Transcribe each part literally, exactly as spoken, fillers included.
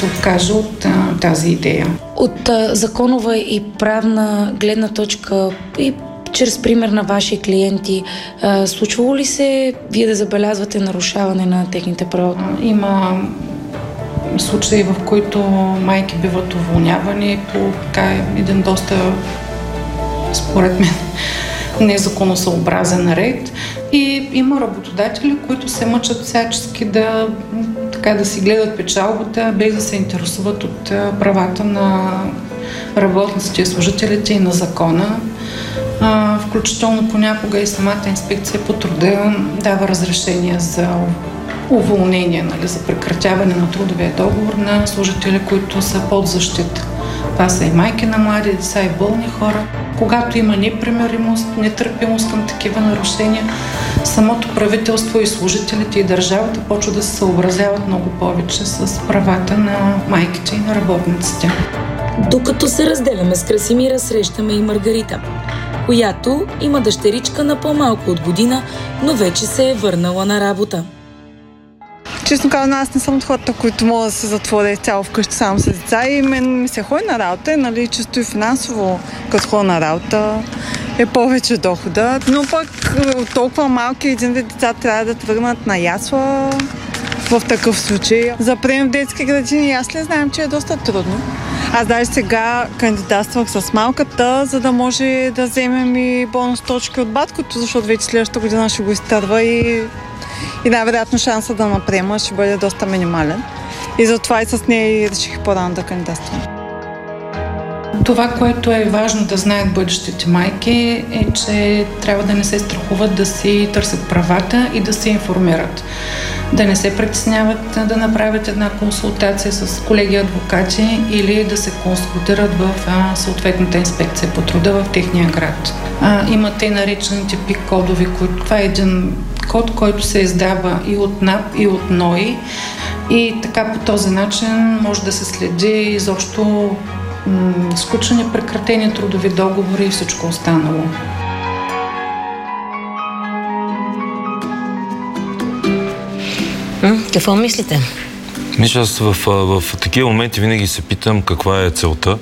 се откаже от а, тази идея. От а, законова и правна гледна точка и чрез пример на ваши клиенти, а, случвало ли се вие да забелязвате нарушаване на техните права? Има случаи, в които майки биват уволнявани по така един доста, според мен, незаконосъобразен ред. И има работодатели, които се мъчат всячески да, така, да си гледат печалбата, без да се интересуват от правата на работниците и служителите и на закона. А, включително понякога и самата инспекция по труда дава разрешение за уволнение, нали, за прекратяване на трудовия договор на служители, които са под защита. Това са и майки на млади деца, и болни хора. Когато има непримиримост, нетърпимост към такива нарушения, самото правителство и служителите и държавата почва да се съобразяват много повече с правата на майките и на работниците. Докато се разделяме с Красимира, срещаме и Маргарита, която има дъщеричка на по-малко от година, но вече се е върнала на работа. Честно казвам, аз не съм от хората, които могат да се затворя цяло вкъщи само с деца и мен ми се ходи на работа, нали, чисто и финансово, като ходя на работа е повече дохода, но пък толкова малки един вид деца трябва да тръгнат на ясла в такъв случай. За прием в детски градини ясли знаем, че е доста трудно. Аз даже сега кандидатствах с малката, за да може да вземем и бонус точки от баткото, защото вече следващата година ще го изтърва и И най-вероятно шанса да наприема ще бъде доста минимален. И затова и с нея реших по-рано да кандидатствам. Това, което е важно да знаят бъдещите майки, е, че трябва да не се страхуват да си търсят правата и да се информират. Да не се притесняват да направят една консултация с колеги адвокати или да се консултират в а, съответната инспекция по труда в техния град. А, има те наречените пик кодови, които това е един код, който се издава и от НАП, и от НОИ. И така по този начин може да се следи изобщо м- сключени, прекратени трудови договори и всичко останало. Какво мислите? Мисля, аз в, в, в такива моменти винаги се питам каква е целта.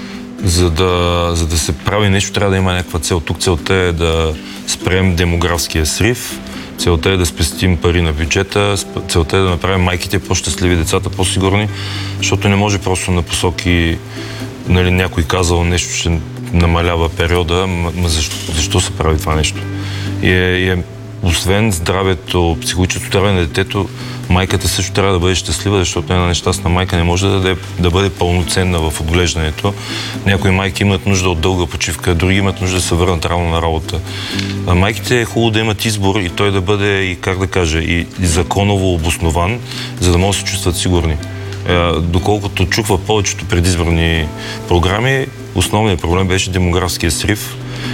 За да, за да се прави нещо, трябва да има някаква цел. Тук целта е да спрем демографския срив, целта е да спестим пари на бюджета, целта е да направим майките по-щастливи, децата по-сигурни, защото не може просто на посоки, нали, някой казал нещо, ще намалява периода, ма защо, защо се прави това нещо? И е, и е, освен здравето, психологичното здраве на детето, майката също трябва да бъде щастлива, защото една нещастна майка не може да, да, да бъде пълноценна в отглеждането. Някои майки имат нужда от дълга почивка, други имат нужда да се върнат рано на работа. А майките е хубаво да имат избор и той да бъде, и как да кажа, и, и законово обоснован, за да могат да се чувстват сигурни. Е, доколкото чухва повечето предизборни програми, основният проблем беше демографския срив.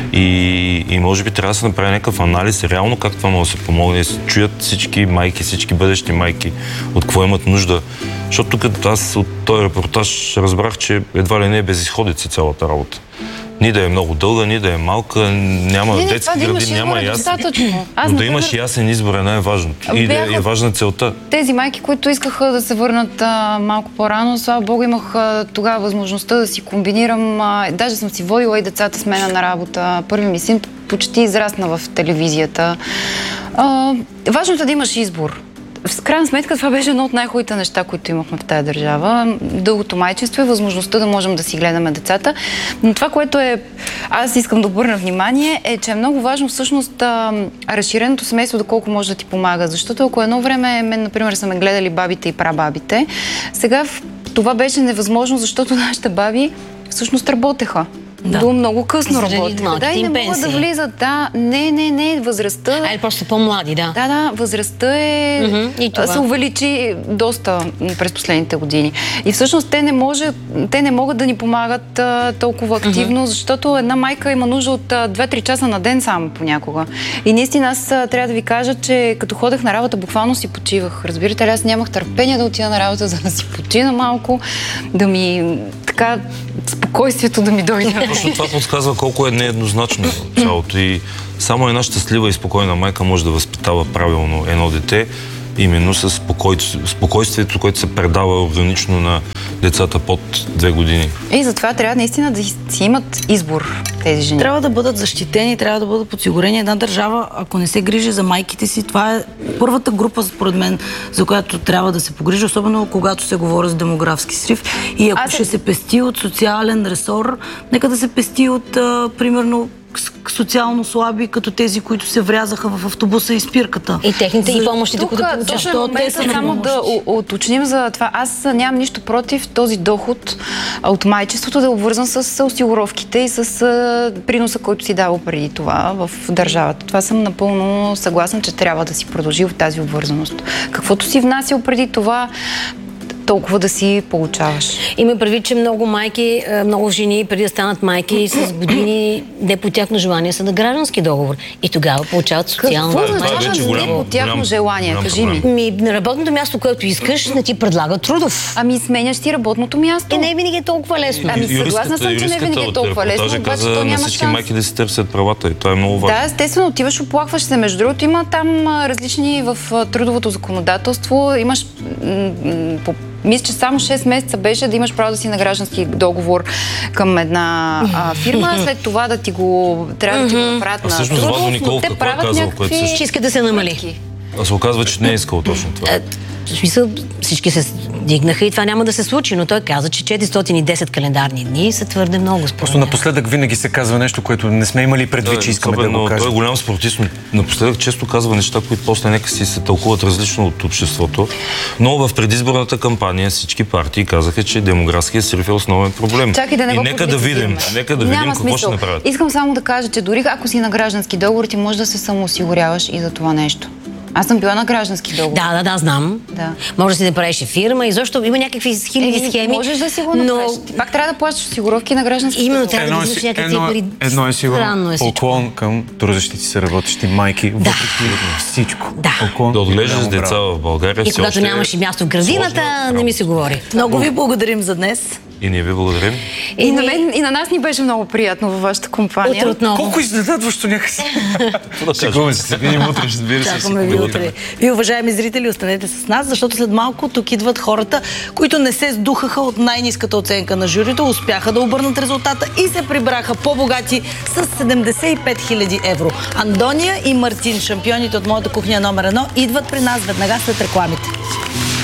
И, и може би трябва да се направи някакъв анализ реално как това може да се помогне, да се чуят всички майки, всички бъдещи майки, от какво имат нужда. Защото тук аз от този репортаж разбрах, че едва ли не е безизходица цялата работа. Ни да е много дълга, ни да е малка, няма не, детски да градини, няма ясен. Но да например, имаш ясен избор е най-важното. И да е важна целта. Тези майки, които искаха да се върнат а, малко по-рано, слава Богу, имах а, тогава възможността да си комбинирам. А, даже съм си водила и децата с мен на работа. Първи ми син почти израсна в телевизията. А, важното е да имаш избор. В крайна сметка това беше едно от най-хубавите неща, които имахме в тази държава. Дългото майчинство и възможността да можем да си гледаме децата. Но това, което е, аз искам да обърна внимание, е, че е много важно всъщност а, разширеното семейство доколко може да ти помага. Защото ако едно време, мен, например, са ме гледали бабите и прабабите, сега това беше невъзможно, защото нашите баби всъщност работеха. Да. До много късно работеха. Да, и не могат да влизат. Да, не, не, не, възрастта... А, е просто по-млади, да. Да, да, възрастта е... Mm-hmm. И това се увеличи доста през последните години. И всъщност те не, може, те не могат да ни помагат а, толкова активно, mm-hmm. защото една майка има нужда от две-три часа на ден само понякога. И наистина аз а, трябва да ви кажа, че като ходех на работа, буквално си почивах. Разбирате ли, аз нямах търпение да отида на работа, за да си почина малко, да ми така спокойствието да ми дойде. Точно това подсказва колко е нееднозначно цялото и само една щастлива и спокойна майка може да възпитава правилно едно дете. именно с спокой... спокойствието, което се предава органично на децата под две години. И затова трябва наистина да си имат избор тези жени. Трябва да бъдат защитени, трябва да бъдат подсигурени. Една държава, ако не се грижи за майките си, това е първата група, според мен, за която трябва да се погрижи, особено когато се говори за демографски срив. И ако Аз... ще се пести от социален ресор, нека да се пести от, а, примерно, социално слаби, като тези, които се врязаха в автобуса и спирката. И техните и помощите, които получават. Точно е момента само да уточним за това. Аз нямам нищо против този доход от майчеството да е обвързан с осигуровките и с приноса, който си дава преди това в държавата. Това съм напълно съгласна, че трябва да си продължи в тази обвързаност. Каквото си внасял преди това, толкова да си получаваш. Има предвид, че много майки, много жени, преди да станат майки, с години не по тяхно желание са на граждански договор. И тогава получават социално. Какво означава не по тяхно желание? Кажи ми. Ми, на работното място, което искаш, не ти предлага трудов. Ами сменяш ти работното място. И не винаги е толкова лесно. Ами съгласна съм, че не винаги е толкова лесно, обаче то няма на всички майки да си търсят правата и това е много важно. Да, естествено, отиваш, оплакваш се. Между другото, има там различни в трудовото законодателство. Имаш мисля, че само шест месеца беше да имаш право да си на граждански договор към една а, фирма, след това да ти го трябва да ти го направят на всъщност Владо Николов какво е казал, което също иска да се намали. А се оказва, че не е искал точно това. В смисъл, всички се дигнаха и това няма да се случи, но той каза, че четиристотин и десет календарни дни са твърде много. Просто напоследък винаги се казва нещо, което не сме имали предвид, че искаме да го кажем. Той е голям спортист, но напоследък често казва неща, които после нека си се тълкуват различно от обществото. Но в предизборната кампания всички партии казаха, че демографският срив е основен проблем. Чакай да не и го нека да видим, нека да видим какво ще направят. Искам само да кажа, че дори ако си на граждански договор, ти можеш да се самоосигуряваш и за това нещо. Аз съм била на граждански договор. Да, да, да, знам. Да. Може да си направиш фирма и защо има някакви хиляди е, схеми. Можеш да си го направиш. Но... Ти пак трябва да плащаш осигуровки на граждански договор. Именно трябва да виждаш някакви пари. Едно е сигурно. Е поклон към трудещите се работещи майки. Да. Въпреки всичко. Да. Поклон. Да отглеждаш с деца в България. И когато нямаш и място в градината, не ми се говори. Много ви благодарим за днес. И ние ви благодарим. И, и, на мен, и на нас ни беше много приятно във вашата компания. Отново. Колко изненадващо някакси. Чакаме се, сега видим утре, ще разбира се. Чакаме ви утре. Вие, уважаеми зрители, останете с нас, защото след малко тук идват хората, които не се сдухаха от най-ниската оценка на журито, успяха да обърнат резултата и се прибраха по-богати с седемдесет и пет хиляди евро. Андония и Мартин, шампионите от Моята кухня номер едно, идват при нас веднага след рекламите.